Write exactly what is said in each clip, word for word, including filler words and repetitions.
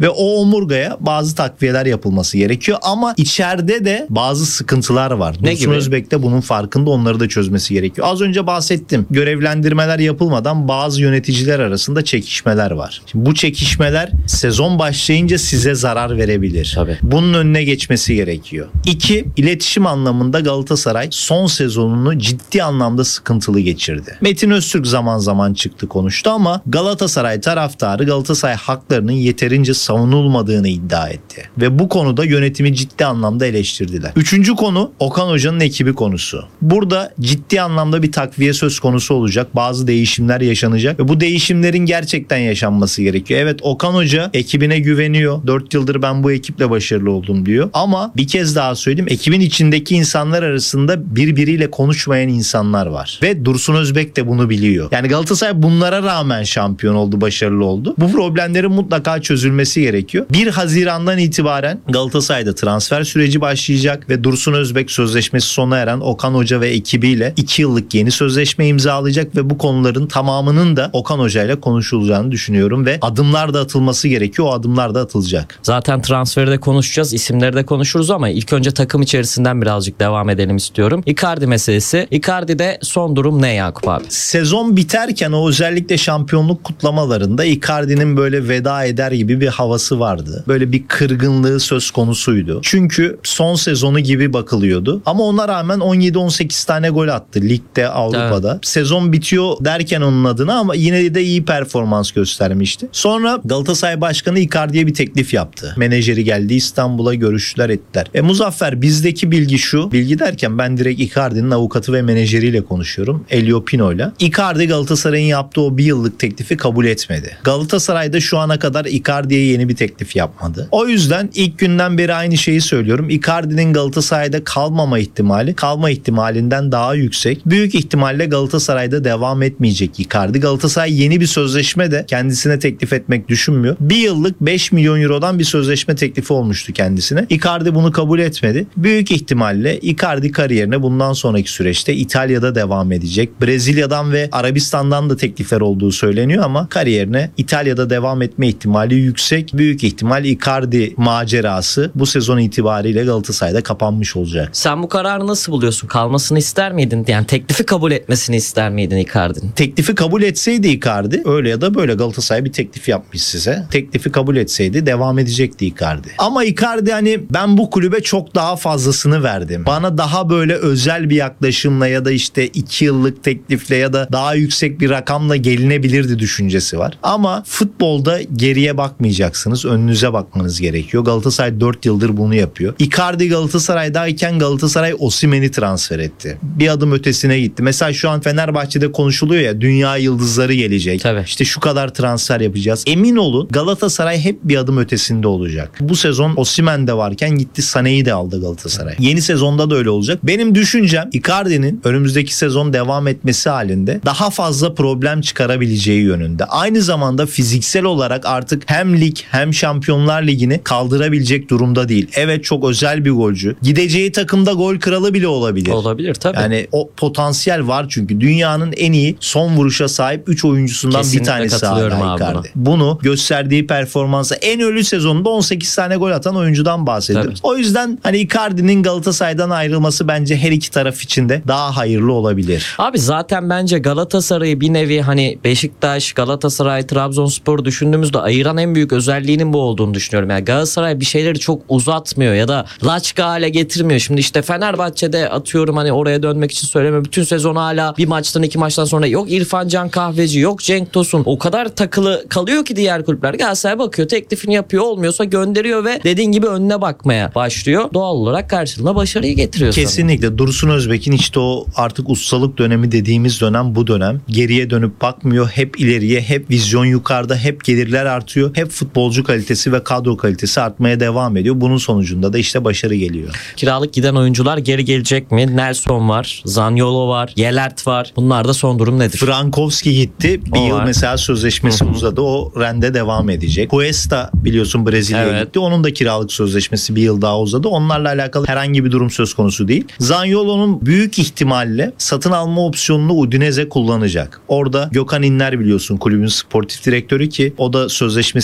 Ve o omurgaya bazı takviyeler yapılması gerekiyor ama içeride de bazı sıkıntılar var. Ne Dursun gibi? Özbek de bunun farkında, onları da çözmesi gerekiyor. Az önce bahsettim. Görevlendirmeler yapılmadan bazı yöneticiler arasında çekişmeler var. Şimdi bu çekişmeler sezon başlayınca size zarar verebilir. Tabii. Bunun önüne geçmesi gerekiyor. İki, iletişim anlamında Galatasaray son sezonunu ciddi anlamda sıkıntılı geçirdi. Metin Öztürk zaman zaman çıktı konuştu ama Galatasaray taraftarı Galatasaray haklarının yeterince savunulmadığını iddia etti. Ve bu konuda yönetimi ciddi anlamda eleştirdiler. Üçüncü konu Okan Hoca'nın ekibi konusu. Burada ciddi anlamda bir takviye söz konusu olacak. Bazı değişimler yaşanacak ve bu değişimlerin gerçekten yaşanması gerekiyor. Evet, Okan Hoca ekibine güveniyor. dört yıldır ben bu ekiple başarılı oldum diyor. Ama bir kez daha söyleyeyim, ekibin içindeki insanlar arasında birbiriyle konuşmayan insanlar var. Ve Dursun Özbek de bunu biliyor. Yani Galatasaray bunlara rağmen şampiyon oldu, başarılı oldu. Bu problemlerin mutlaka çözülmesi gerekiyor. bir Haziran'dan itibaren Galatasaray'da transfer süreci başlayacak ve Dursun Özbek sözleşmesi sona eren Okan Hoca ve ekibiyle iki yıllık yeni sözleşme imzalayacak ve bu konuların tamamının da Okan Hoca ile konuşulacağını düşünüyorum ve adımlar da atılması gerekiyor. O adımlar da atılacak. Zaten transferi de konuşacağız, isimleri de konuşuruz ama ilk önce takım içerisinden birazcık devam edelim istiyorum. Icardi meselesi. Icardi'de son durum ne Yakup abi? Sezon biterken o özellikle şampiyonluk kutlamalarında Icardi'nin böyle veda eder gibi bir havası vardı. Böyle bir kırgınlığı söz konusuydu. Çünkü son sezonu gibi bakılıyordu. Ama ona rağmen on yedi on sekiz tane gol attı ligde, Avrupa'da. Evet. Sezon bitiyor derken onun adına ama yine de iyi performans göstermişti. Sonra Galatasaray Başkanı Icardi'ye bir teklif yaptı. Menajeri geldi İstanbul'a, görüştüler ettiler. E Muzaffer, bizdeki bilgi şu. Bilgi derken ben direkt Icardi'nin avukatı ve menajeriyle konuşuyorum. Elio Pino'yla. Icardi Galatasaray'ın yaptığı o bir yıllık teklifi kabul etmedi. Galatasaray'da şu ana kadar Icardi'ye yeni bir teklif yapmadı. O yüzden ilk günden beri aynı şeyi söylüyorum. Icardi'nin Galatasaray'da kalmama ihtimali kalma ihtimalinden daha yüksek. Büyük ihtimalle Galatasaray'da devam etmeyecek Icardi. Galatasaray yeni bir sözleşme de kendisine teklif etmek düşünmüyor. Bir yıllık beş milyon eurodan bir sözleşme teklifi olmuştu kendisine. Icardi bunu kabul etmedi. Büyük ihtimalle Icardi kariyerine bundan sonraki süreçte İtalya'da devam edecek. Brezilya'dan ve Arabistan'dan da teklifler olduğu söyleniyor ama kariyerine İtalya'da devam etme ihtimali yüksek. Büyük ihtimal Icardi macerası bu sezon itibariyle Galatasaray'da kapanmış olacak. Sen bu kararı nasıl buluyorsun? Kalmasını ister miydin? Yani teklifi kabul etmesini ister miydin Icardi'nin? Teklifi kabul etseydi Icardi, öyle ya da böyle Galatasaray bir teklif yapmış size. Teklifi kabul etseydi devam edecekti Icardi. Ama Icardi hani ben bu kulübe çok daha fazlasını verdim. Bana daha böyle özel bir yaklaşımla ya da işte iki yıllık teklifle ya da daha yüksek bir rakamla gelinebilirdi düşüncesi var. Ama futbolda geriye bakmayacaksınız. Önünüze bakmanız gerekiyor. Galatasaray dört yıldır bunu yapıyor. Icardi Galatasaray'dayken Galatasaray Osimhen'i transfer etti. Bir adım ötesine gitti. Mesela şu an Fenerbahçe'de konuşuluyor ya, dünya yıldızları gelecek. Tabii. İşte şu kadar transfer yapacağız. Emin olun Galatasaray hep bir adım ötesinde olacak. Bu sezon Osimhen de varken gitti Sané'yi de aldı Galatasaray. Yeni sezonda da öyle olacak. Benim düşüncem Icardi'nin önümüzdeki sezon devam etmesi halinde daha fazla problem çıkarabileceği yönünde. Aynı zamanda fiziksel olarak artık hem lig hem Şampiyonlar Ligi'ni kaldırabilecek durumda değil. Evet, çok özel bir golcü. Gideceği takımda gol kralı bile olabilir. Olabilir tabii. Yani o potansiyel var çünkü. Dünyanın en iyi son vuruşa sahip üç oyuncusundan Kesinlikle bir tanesi hala Icardi. buna. Bunu gösterdiği performansa en ölü sezonunda on sekiz tane gol atan oyuncudan bahsediyoruz. Tabii. O yüzden hani Icardi'nin Galatasaray'dan ayrılması bence her iki taraf için de daha hayırlı olabilir. Abi zaten bence Galatasaray'ı bir nevi hani Beşiktaş, Galatasaray, Trabzonspor düşündüğümüzde ayıran en büyük özelliğinin bu olduğunu düşünüyorum. Yani Galatasaray bir şeyleri çok uzatmıyor ya da laçka hale getirmiyor. Şimdi işte Fenerbahçe'de atıyorum hani oraya dönmek için söyleme. Bütün sezon hala bir maçtan iki maçtan sonra yok İrfan Can Kahveci, yok Cenk Tosun. O kadar takılı kalıyor ki diğer kulüpler. Galatasaray bakıyor, teklifini yapıyor, olmuyorsa gönderiyor ve dediğin gibi önüne bakmaya başlıyor. Doğal olarak karşılığında başarıyı getiriyor. Kesinlikle. Sana. Dursun Özbek'in işte o artık ustalık dönemi dediğimiz dönem bu dönem. Geriye dönüp bakmıyor. Hep ileriye, hep vizyon yukarıda, hep gelirler artıyor. Hep futbolcu kalitesi ve kadro kalitesi artmaya devam ediyor. Bunun sonucunda da işte başarı geliyor. Kiralık giden oyuncular geri gelecek mi? Nelson var, Zaniolo var, Yelert var. Bunlarda son durum nedir? Frankowski gitti. Bir O yıl var. mesela sözleşmesi Hı-hı. uzadı. O rende devam edecek. Cuesta biliyorsun Brezilya'ya Evet. gitti. Onun da kiralık sözleşmesi bir yıl daha uzadı. Onlarla alakalı herhangi bir durum söz konusu değil. Zaniolo'nun büyük ihtimalle satın alma opsiyonunu Udinese kullanacak. Orada Gökhan İnler biliyorsun kulübün sportif direktörü ki o da sözleşmesini iki bin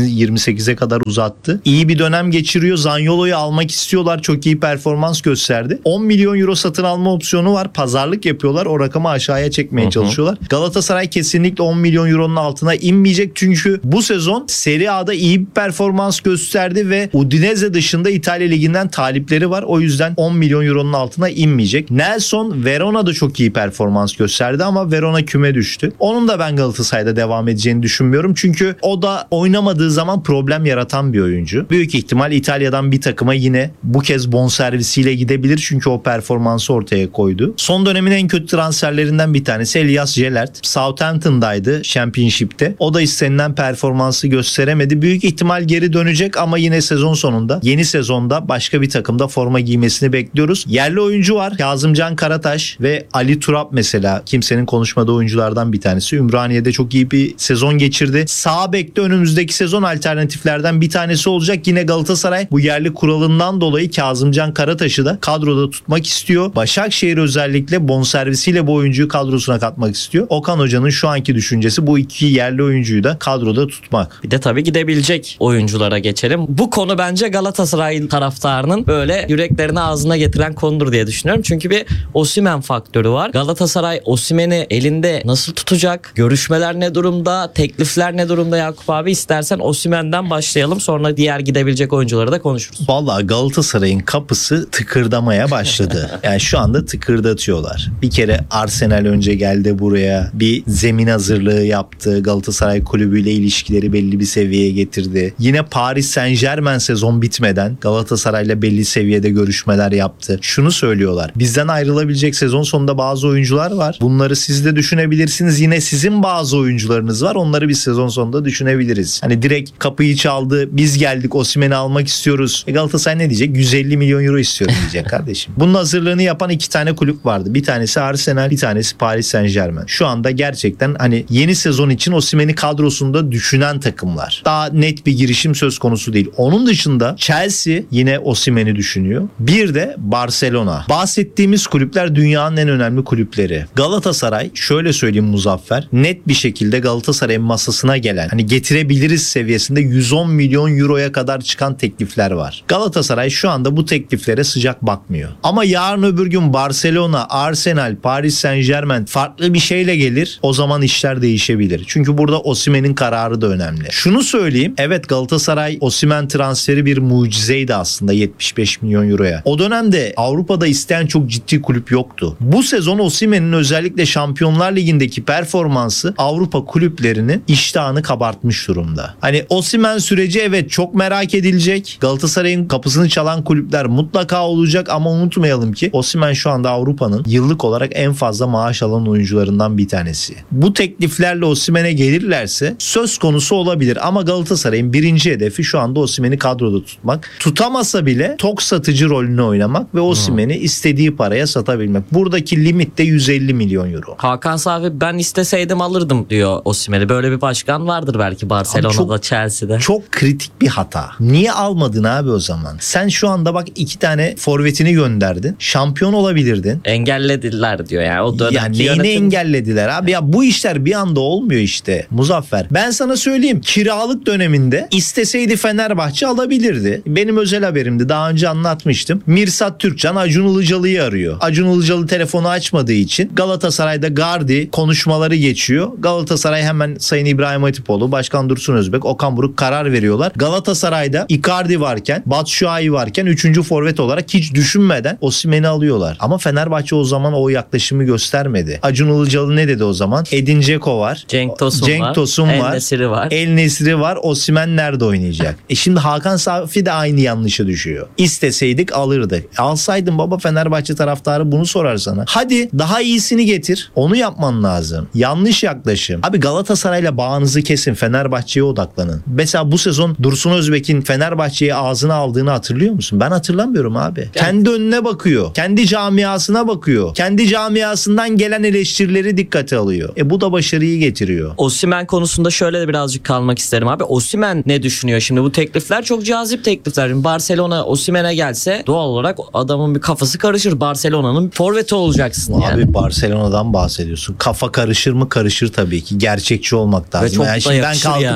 yirmi sekize kadar uzattı. İyi bir dönem geçiriyor. Zaniolo'yu almak istiyorlar. Çok iyi performans gösterdi. on milyon euro satın alma opsiyonu var. Pazarlık yapıyorlar. O rakamı aşağıya çekmeye Hı hı. çalışıyorlar. Galatasaray kesinlikle on milyon euronun altına inmeyecek. Çünkü bu sezon Serie A'da iyi bir performans gösterdi ve Udinese dışında İtalya Ligi'nden talipleri var. O yüzden on milyon euronun altına inmeyecek. Nelson Verona'da çok iyi performans gösterdi ama Verona küme düştü. Onun da ben Galatasaray'da devam edeceğini düşünmüyorum. Çünkü o da oynamadığı zaman problem yaratan bir oyuncu. Büyük ihtimal İtalya'dan bir takıma yine bu kez bonservisiyle gidebilir. Çünkü o performansı ortaya koydu. Son dönemin en kötü transferlerinden bir tanesi Elias Gelert. Southampton'daydı Championship'te. O da istenilen performansı gösteremedi. Büyük ihtimal geri dönecek ama yine sezon sonunda, yeni sezonda başka bir takımda forma giymesini bekliyoruz. Yerli oyuncu var. Kazımcan Karataş ve Ali Turap mesela kimsenin konuşmadığı oyunculardan bir tanesi. Ümraniye'de çok iyi bir sezon geçirdi. Sağ bekte önümüzdeki sezon alternatiflerden bir tanesi olacak. Yine Galatasaray bu yerli kuralından dolayı Kazımcan Karataş'ı da kadroda tutmak istiyor. Başakşehir özellikle bonservisiyle bu oyuncuyu kadrosuna katmak istiyor. Okan Hoca'nın şu anki düşüncesi bu iki yerli oyuncuyu da kadroda tutmak. Bir de tabii gidebilecek oyunculara geçelim. Bu konu bence Galatasaray taraftarının böyle yüreklerini ağzına getiren konudur diye düşünüyorum. Çünkü bir Osimhen faktörü var. Galatasaray Osimhen'i elinde nasıl tutacak? Görüşmeler ne durumda? Teklifler ne durumda Yakup abi? İstersen Osimhen'den başlayalım. Sonra diğer gidebilecek oyuncuları da konuşuruz. Vallahi Galatasaray'ın kapısı tıkırdamaya başladı. Yani şu anda tıkırdatıyorlar. Bir kere Arsenal önce geldi buraya. Bir zemin hazırlığı yaptı. Galatasaray kulübüyle ilişkileri belli bir seviyeye getirdi. Yine Paris Saint-Germain sezon bitmeden Galatasaray'la belli seviyede görüşmeler yaptı. Şunu söylüyorlar. Bizden ayrılabilecek sezon sonunda bazı oyuncular var. Bunları siz de düşünebilirsiniz. Yine sizin bazı oyuncularınız var. Onları biz sezon sonunda düşünebiliriz. Hani direkt kapıyı çaldı. Biz geldik Osimhen'i almak istiyoruz. E Galatasaray ne diyecek? yüz elli milyon euro istiyorum diyecek kardeşim. Bunun hazırlığını yapan iki tane kulüp vardı. Bir tanesi Arsenal, bir tanesi Paris Saint-Germain. Şu anda gerçekten hani yeni sezon için Osimhen'i kadrosunda düşünen takımlar. Daha net bir girişim söz konusu değil. Onun dışında Chelsea yine Osimhen'i düşünüyor. Bir de Barcelona. Bahsettiğimiz kulüpler dünyanın en önemli kulüpleri. Galatasaray şöyle söyleyeyim Muzaffer, net bir şekilde Galatasaray'ın masasına gelen hani getirebiliriz seviyesinde yüz on milyon euroya kadar çıkan teklifler var. Galatasaray şu anda bu tekliflere sıcak bakmıyor. Ama yarın öbür gün Barcelona, Arsenal, Paris Saint-Germain farklı bir şeyle gelir. O zaman işler değişebilir. Çünkü burada Osimhen'in kararı da önemli. Şunu söyleyeyim. Evet Galatasaray Osimhen transferi bir mucizeydi aslında yetmiş beş milyon euroya. O dönemde Avrupa'da isteyen çok ciddi kulüp yoktu. Bu sezon Osimhen'in özellikle Şampiyonlar Ligi'ndeki performansı Avrupa kulüplerinin iştahını kabartmış durumda. Hani Osimhen süreci evet çok merak edilecek. Galatasaray'ın kapısını çalan kulüpler mutlaka olacak ama unutmayalım ki Osimhen şu anda Avrupa'nın yıllık olarak en fazla maaş alan oyuncularından bir tanesi. Bu tekliflerle Osimhen'e gelirlerse söz konusu olabilir ama Galatasaray'ın birinci hedefi şu anda Osimhen'i kadroda tutmak. Tutamasa bile tok satıcı rolünü oynamak ve Osimhen'i hmm. istediği paraya satabilmek. Buradaki limit de yüz elli milyon euro. Hakan Safi ben isteseydim alırdım diyor Osimhen'i. Böyle bir başkan vardır belki Barcelona'da, çok, Chelsea'de. Çok kritik bir hata. Niye almadın abi o zaman? Sen şu anda bak iki tane forvetini gönderdin. Şampiyon olabilirdin. Engellediler diyor yani. O dönemki ya neyini yönetim... engellediler abi? Ya bu işler bir anda olmuyor işte Muzaffer. Ben sana söyleyeyim. Kiralık döneminde isteseydi Fenerbahçe alabilirdi. Benim özel haberimdi. Daha önce anlatmıştım. Mirsat Türkcan Acun Ilıcalı'yı arıyor. Acun Ilıcalı telefonu açmadığı için Galatasaray'da Gardi konuşmaları geçiyor. Galatasaray hemen Sayın İbrahim Hatipoğlu, Başkan Dursun Özbek, Okan Buruk karar veriyorlar. Galatasaray'da Icardi varken, Batshuayi varken üçüncü forvet olarak hiç düşünmeden Osimhen'i alıyorlar. Ama Fenerbahçe o zaman o yaklaşımı göstermedi. Acun Ilıcalı ne dedi o zaman? Edin Dzeko var. Cenk Tosun Cenk var. Tosun El var. Nesiri var. El Nesiri var. Osimhen nerede oynayacak? E şimdi Hakan Safi de aynı yanlışa düşüyor. İsteseydik alırdık. Alsaydın baba Fenerbahçe taraftarı bunu sorar sana. Hadi daha iyisini getir. Onu yapman lazım. Yanlış yaklaşım. Abi Galatasaray'la bağınızı kesin. Fenerbahçe'ye odaklanın. Mesela bu sezon Dursun Özbek'in Fenerbahçe'yi ağzına aldığını hatırlıyor musun? Ben hatırlamıyorum abi. Yani. Kendi önüne bakıyor. Kendi camiasına bakıyor. Kendi camiasından gelen eleştirileri dikkate alıyor. E bu da başarıyı getiriyor. Osimhen konusunda şöyle de birazcık kalmak isterim abi. Osimhen ne düşünüyor şimdi? Bu teklifler çok cazip teklifler. Şimdi Barcelona Osimhen'e gelse doğal olarak adamın bir kafası karışır. Barcelona'nın forveti olacaksın yani. Abi Barcelona'dan bahsediyorsun. Kafa karışır mı? Karışır tabii ki. Gerçekçi olmak lazım. Yani şimdi ben kalkıp yani. da burada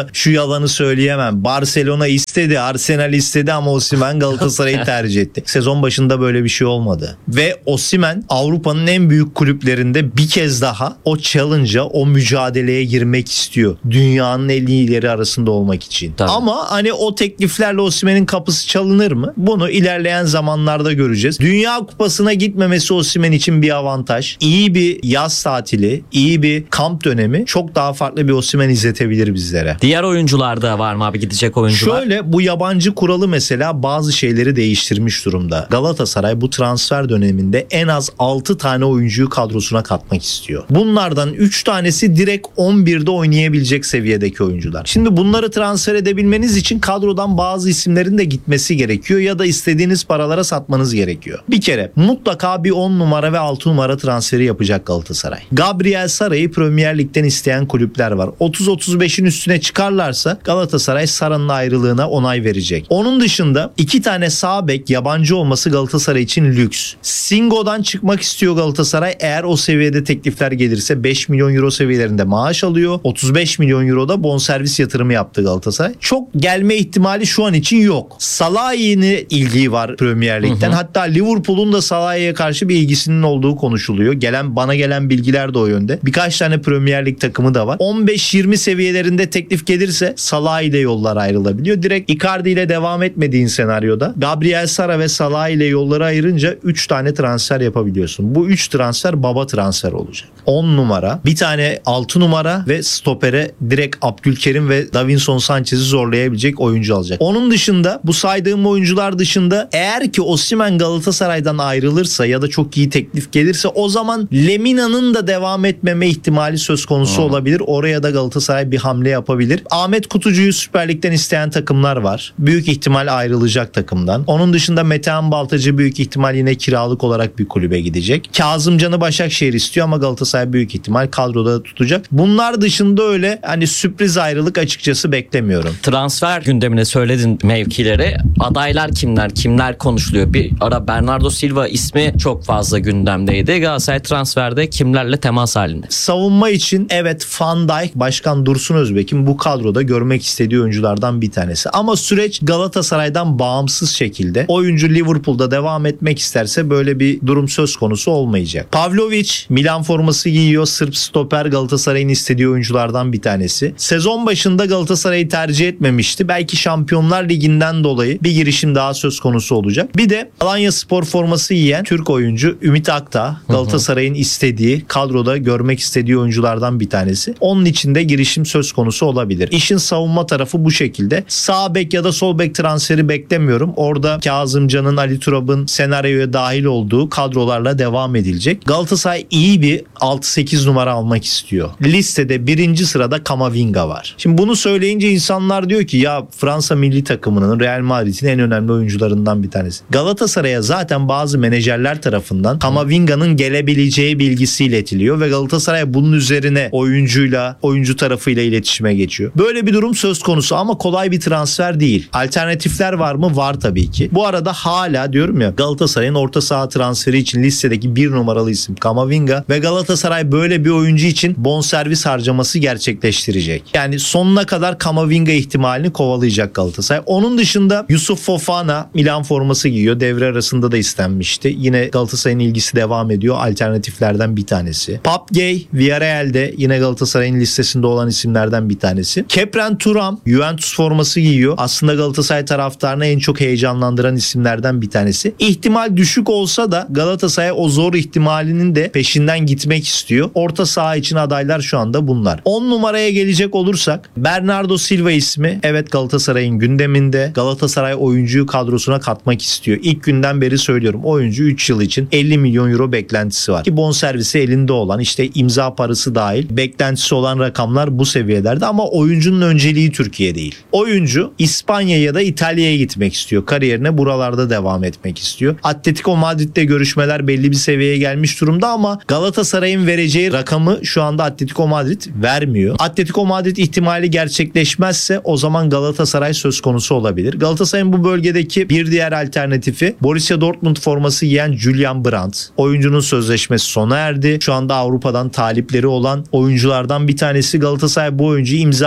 burada şu yalanı söyleyemem. Barcelona istedi, Arsenal istedi ama Osimhen Galatasaray'ı tercih etti. Sezon başında böyle bir şey olmadı. Ve Osimhen Avrupa'nın en büyük kulüplerinde bir kez daha o challenge'a, o mücadeleye girmek istiyor. Dünyanın en iyileri arasında olmak için. Tabii. Ama hani o tekliflerle Osimhen'in kapısı çalınır mı? Bunu ilerleyen zamanlarda göreceğiz. Dünya Kupası'na gitmemesi Osimhen için bir avantaj. İyi bir yaz tatili, iyi bir kamp dönemi çok daha farklı bir Osimhen izletebilir bizlere. Diğer oyuncularda var mı abi gidecek oyuncular? Şöyle, bu yabancı kuralı mesela bazı şeyleri değiştirmiş durumda. Galatasaray bu transfer döneminde en az altı tane oyuncuyu kadrosuna katmak istiyor. Bunlardan üç tanesi direkt on birde oynayabilecek seviyedeki oyuncular. Şimdi bunları transfer edebilmeniz için kadrodan bazı isimlerin de gitmesi gerekiyor ya da istediğiniz paralara satmanız gerekiyor. Bir kere mutlaka bir on numara ve altı numara transferi yapacak Galatasaray. Gabriel Sara'yı Premier Lig'den isteyen kulüpler var. otuz otuz beşin üstüne çıkarlarsa Galatasaray Sara'nın ayrılığına onay verecek. Onun dışında iki tane sağ bek yabancı olması Galatasaray için lüks. Singo'dan çıkmak istiyor Galatasaray. Eğer o seviyede teklifler gelirse beş milyon euro seviyelerinde maaş alıyor. otuz beş milyon euro da bonservis yatırımı yaptı Galatasaray. Çok gelme ihtimali şu an için yok. Salah'ın ilgiyi var Premier Lig'den. Hı hı. Hatta Liverpool'un da Salah'a karşı bir ilgisinin olduğu konuşuluyor. Gelen bana gelen bilgiler de o yönde. Birkaç tane Premier Lig takımı da var. on beş yirmi seviyelerinde teklif gelirse Salah ile yollar ayrılabiliyor. Direkt Icardi ile devam etmediğin senaryoda Gabriel Sara ve Salah ile yolları ayırınca üç tane transfer yapabiliyorsun. Bu üç transfer baba transfer olacak. on numara, bir tane altı numara ve stopere direkt Abdülkerim ve Davinson Sanchez'i zorlayabilecek oyuncu alacak. Onun dışında, bu saydığım oyuncular dışında, eğer ki Osimhen Galatasaray'dan ayrılırsa ya da çok iyi teklif gelirse o zaman Lemina'nın da devam etmeme ihtimali söz konusu hmm. olabilir. Oraya da Galatasaray bir hamle yapabilir. Ahmet Kutucu'yu Süper Lig'den isteyen takımlar var. Büyük ihtimal ayrılacak takımdan. Onun dışında Metehan Baltacı büyük ihtimal yine kiralık olarak bir kulübe gidecek. Kazımcan'ı Başakşehir istiyor ama Galatasaray büyük ihtimal kadroda tutacak. Bunlar dışında öyle hani sürpriz ayrılık açıkçası beklemiyorum. Transfer gündemine söyledin mevkileri. Adaylar kimler? Kimler konuşuluyor? Bir ara Bernardo Silva ismi çok fazla gündemdeydi. Galatasaray transferde kimlerle temas halinde? Savunma için evet, Van Dijk, Başkan Dursun Özbek'in bu kadroda görmek istediği oyunculardan bir tanesi. Ama süreç Galatasaray'dan bağımsız şekilde oyuncu Liverpool'da devam etmek isterse böyle bir durum söz konusu olmayacak. Pavlovic Milan forması giyiyor. Sırp stoper, Galatasaray'ın istediği oyunculardan bir tanesi. Sezon başında Galatasaray'ı tercih etmemişti. Belki Şampiyonlar Ligi'nden dolayı bir girişim daha söz konusu olacak. Bir de Alanyaspor forması giyen Türk oyuncu Ümit Akta, Galatasaray'ın istediği, kadroda görmek istediği oyunculardan bir tanesi. Onun için de girişim söz konusu olabilir. İşin savunma tarafı bu şekilde. Sağ bek ya da sol bek transferi beklemiyorum. Orada Kazımcan'ın, Ali Turab'ın senaryoya dahil olduğu kadrolarla devam edilecek. Galatasaray iyi bir altı sekiz numara almak istiyor. Listede birinci sırada Kamavinga var. Şimdi bunu söyleyince insanlar diyor ki ya Fransa milli takımının, Real Madrid'in en önemli oyuncularından bir tanesi. Galatasaray'a zaten bazı menajerler tarafından Kamavinga'nın gelebileceği bilgisi iletiliyor ve Galatasaray bunun üzerine oyuncuyla, oyuncu tarafıyla iletişime geçiyor. Böyle bir durum söz konusu ama kolay bir transfer değil. Alternatifler var mı? Var tabii ki. Bu arada hala diyorum ya, Galatasaray'ın orta saha transferi için listedeki bir numaralı isim Kamavinga ve Galatasaray böyle bir oyuncu için bonservis harcaması gerçekleştirecek. Yani sonuna kadar Kamavinga ihtimalini kovalayacak Galatasaray. Onun dışında Yusuf Fofana Milan forması giyiyor. Devre arasında da istenmişti. Yine Galatasaray'ın ilgisi devam ediyor. Alternatiflerden bir tanesi. Pape Gueye Villarreal'de yine Galatasaray'ın listesinde olan isimlerden bir tanesi. Kepren Thuram Juventus forması giyiyor. Aslında Galatasaray taraftarını en çok heyecanlandıran isimlerden bir tanesi. İhtimal düşük olsa da Galatasaray o zor ihtimalinin de peşinden gitmek istiyor. Orta saha için adaylar şu anda bunlar. on numaraya gelecek olursak Bernardo Silva ismi evet Galatasaray'ın gündeminde. Galatasaray oyuncuyu kadrosuna katmak istiyor. İlk günden beri söylüyorum. Oyuncu üç yıl için elli milyon euro beklentisi var. Ki bonservisi elinde olan, işte imza parası dahil beklentisi olan rakamlar bu seviyelerde ama oyuncunun önceliği Türkiye değil. Oyuncu İspanya ya da İtalya'ya gitmek istiyor. Kariyerine buralarda devam etmek istiyor. Atletico Madrid'de görüşmeler belli bir seviyeye gelmiş durumda ama Galatasaray'ın vereceği rakamı şu anda Atletico Madrid vermiyor. Atletico Madrid ihtimali gerçekleşmezse o zaman Galatasaray söz konusu olabilir. Galatasaray'ın bu bölgedeki bir diğer alternatifi Borussia Dortmund forması giyen Julian Brandt. Oyuncunun sözleşmesi sona erdi. Şu anda Avrupa'dan talipleri olan oyunculardan bir tanesi. Galatasaray bu oyuncuyu imza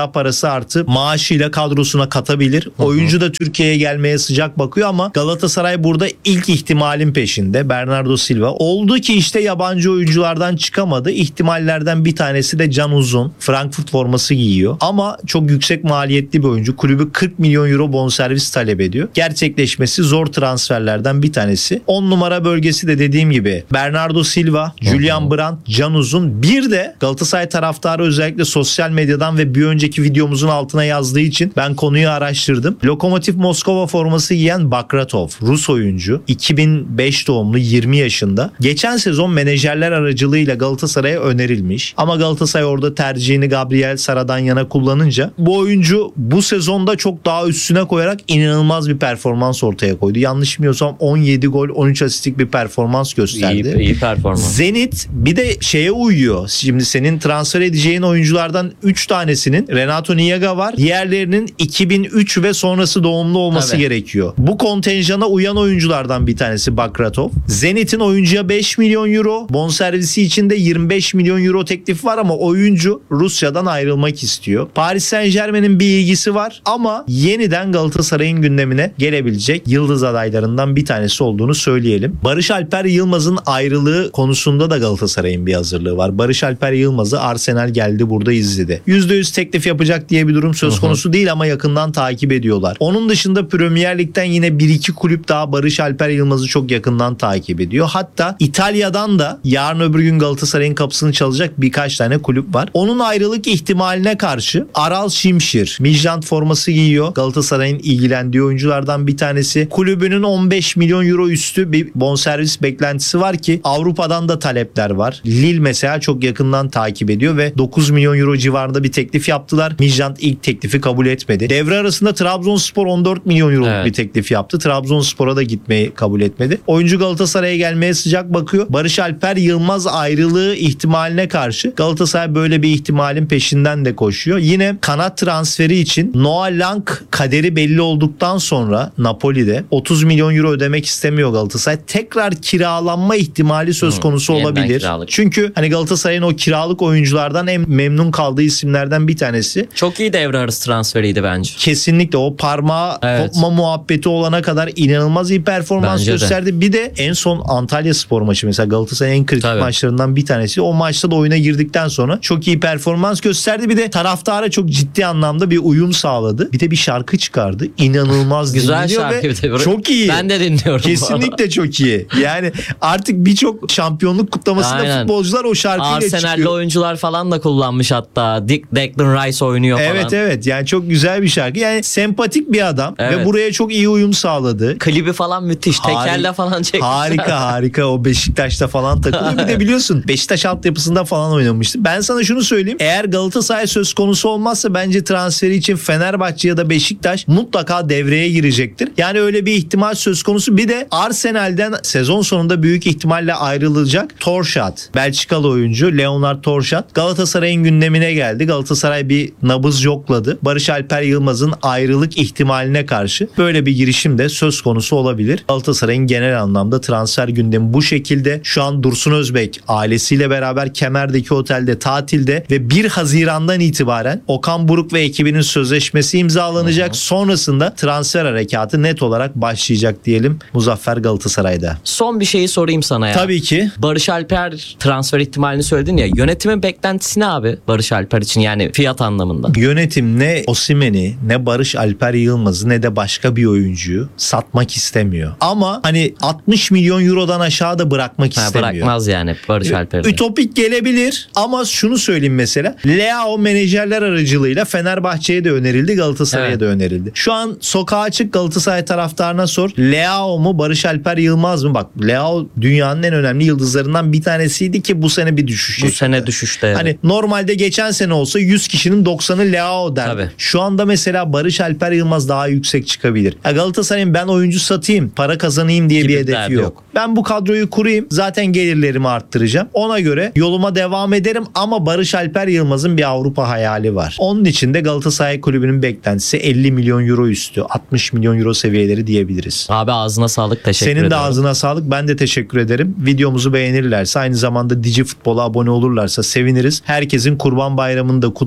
kira parası artı maaşıyla kadrosuna katabilir. Oyuncu da Türkiye'ye gelmeye sıcak bakıyor ama Galatasaray burada ilk ihtimalin peşinde. Bernardo Silva. Oldu ki işte yabancı oyunculardan çıkamadı. İhtimallerden bir tanesi de Can Uzun. Frankfurt forması giyiyor. Ama çok yüksek maliyetli bir oyuncu. Kulübü kırk milyon euro bonservis talep ediyor. Gerçekleşmesi zor transferlerden bir tanesi. on numara bölgesi de dediğim gibi Bernardo Silva, Julian Brandt, Can Uzun. Bir de Galatasaray taraftarı özellikle sosyal medyadan ve bir önceki videomuzun altına yazdığı için ben konuyu araştırdım. Lokomotiv Moskova forması giyen Bakratov, Rus oyuncu. iki bin beş doğumlu, yirmi yaşında. Geçen sezon menajerler aracılığıyla Galatasaray'a önerilmiş. Ama Galatasaray orada tercihini Gabriel Sara'dan yana kullanınca bu oyuncu bu sezonda çok daha üstüne koyarak inanılmaz bir performans ortaya koydu. Yanlış bilmiyorsam on yedi gol, on üç asistlik bir performans gösterdi. İyi, iyi performans. Zenit bir de şeye uyuyor. Şimdi senin transfer edeceğin oyunculardan üç tanesinin Renato Niega var. Diğerlerinin iki bin üç ve sonrası doğumlu olması Tabii. gerekiyor. Bu kontenjana uyan oyunculardan bir tanesi Bakratov. Zenit'in oyuncuya beş milyon euro, bonservisi için de yirmi beş milyon euro teklif var ama oyuncu Rusya'dan ayrılmak istiyor. Paris Saint-Germain'in bir ilgisi var ama yeniden Galatasaray'ın gündemine gelebilecek yıldız adaylarından bir tanesi olduğunu söyleyelim. Barış Alper Yılmaz'ın ayrılığı konusunda da Galatasaray'ın bir hazırlığı var. Barış Alper Yılmaz'ı Arsenal geldi burada izledi. yüzde yüz teklif yapacak diye bir durum söz Hı hı. konusu değil ama yakından takip ediyorlar. Onun dışında Premier Lig'den yine bir iki kulüp daha Barış Alper Yılmaz'ı çok yakından takip ediyor. Hatta İtalya'dan da yarın öbür gün Galatasaray'ın kapısını çalacak birkaç tane kulüp var. Onun ayrılık ihtimaline karşı Aral Şimşir Midtjylland forması giyiyor. Galatasaray'ın ilgilendiği oyunculardan bir tanesi. Kulübünün on beş milyon euro üstü bir bonservis beklentisi var ki Avrupa'dan da talepler var. Lille mesela çok yakından takip ediyor ve dokuz milyon euro civarında bir teklif yaptılar. Midtjylland ilk teklifi kabul etmedi. Devre arasında Trabzonspor on dört milyon euro Evet. bir teklif yaptı. Trabzonspor'a da gitmeyi kabul etmedi. Oyuncu Galatasaray'a gelmeye sıcak bakıyor. Barış Alper Yılmaz ayrılığı ihtimaline karşı Galatasaray böyle bir ihtimalin peşinden de koşuyor. Yine kanat transferi için Noah Lang kaderi belli olduktan sonra Napoli'de otuz milyon euro ödemek istemiyor Galatasaray. Tekrar kiralanma ihtimali söz Hı, konusu yeniden olabilir. kiralık. Çünkü hani Galatasaray'ın o kiralık oyunculardan en memnun kaldığı isimlerden bir tanesi. Çok iyi devre arası transferiydi bence. Kesinlikle o parmağı Evet. kopma muhabbeti olana kadar inanılmaz iyi performans Bence de. gösterdi. Bir de en son Antalya Spor maçı mesela Galatasaray'ın en kritik Tabii. maçlarından bir tanesi. O maçta da oyuna girdikten sonra çok iyi performans gösterdi. Bir de taraftara çok ciddi anlamda bir uyum sağladı. Bir de bir şarkı çıkardı. İnanılmaz Güzel dinleniyor şarkı ve bir de. çok iyi. Ben de dinliyorum. bu arada. Kesinlikle çok iyi. Yani artık birçok şampiyonluk kutlamasında Aynen. futbolcular o şarkıyla Arsenal'li çıkıyor. oyuncular falan da kullanmış hatta. Dick Declan Rice oynuyor falan. Evet evet yani çok güzel bir şarkı. Yani sempatik bir adam ve Evet. buraya çok iyi uyum sağladı. Klibi falan müthiş. Hari- Tekerle falan çekmişler. Harika harika o Beşiktaş'ta falan takılıyor. Bir de biliyorsun Beşiktaş altyapısında falan oynamıştı. Ben sana şunu söyleyeyim. Eğer Galatasaray söz konusu olmazsa bence transferi için Fenerbahçe ya da Beşiktaş mutlaka devreye girecektir. Yani öyle bir ihtimal söz konusu. Bir de Arsenal'den sezon sonunda büyük ihtimalle ayrılacak Torşat. Belçikalı oyuncu Leonard Torşat. Galatasaray'ın gündemine geldi. Galatasaray bir nabız yokladı. Barış Alper Yılmaz'ın ayrılık ihtimaline karşı böyle bir girişim de söz konusu olabilir. Galatasaray'ın genel anlamda transfer gündemi bu şekilde. Şu an Dursun Özbek ailesiyle beraber Kemer'deki otelde tatilde ve bir Haziran'dan itibaren Okan Buruk ve ekibinin sözleşmesi imzalanacak. Hı hı. Sonrasında transfer harekatı net olarak başlayacak diyelim Muzaffer Galatasaray'da. Son bir şeyi sorayım sana ya. Tabii ki. Barış Alper transfer ihtimalini söyledin ya. Yönetimin beklentisi ne abi Barış Alper için, yani fiyat anlamında? Yönetim ne Osimhen'i ne Barış Alper Yılmaz'ı ne de başka bir oyuncuyu satmak istemiyor. Ama hani altmış milyon eurodan aşağı da bırakmak Ha, istemiyor. bırakmaz yani Barış Alper'i. Ütopik gelebilir ama şunu söyleyeyim mesela. Leao menajerler aracılığıyla Fenerbahçe'ye de önerildi, Galatasaray'a Evet. da önerildi. Şu an sokağa çık Galatasaray taraftarına sor. Leao mu Barış Alper Yılmaz mı? Bak Leao dünyanın en önemli yıldızlarından bir tanesiydi ki bu sene bir düşüş Bu yaşadı. sene düşüşte. Evet. Hani normalde geçen sene olsa yüz kişinin doksanı Leao derdi. Tabii. Şu anda mesela Barış Alper Yılmaz daha yüksek çıkabilir. Ya Galatasaray'ın ben oyuncu satayım, para kazanayım diye Gibi bir bir hedefi derdi yok. yok. Ben bu kadroyu kurayım. Zaten gelirlerimi arttıracağım. Ona göre yoluma devam ederim ama Barış Alper Yılmaz'ın bir Avrupa hayali var. Onun için de Galatasaray Kulübü'nün beklentisi elli milyon euro üstü, altmış milyon euro seviyeleri diyebiliriz. Abi ağzına sağlık, teşekkür Senin de ederim. ağzına sağlık. Ben de teşekkür ederim. Videomuzu beğenirlerse, aynı zamanda Digi Futbol'a abone olurlarsa seviniriz. Herkesin Kurban Bayramı'nı da kutluyoruz.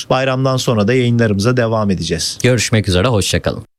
Bayramdan sonra da yayınlarımıza devam edeceğiz. Görüşmek üzere, hoşçakalın.